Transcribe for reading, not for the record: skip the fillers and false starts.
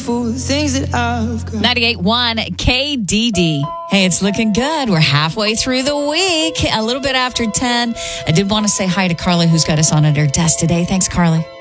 for things that I've got. 98.1 KDD. Hey, it's looking good. We're halfway through the week, a little bit after 10. I did want to say hi to Carly, who's got us on at her desk today. Thanks, Carly.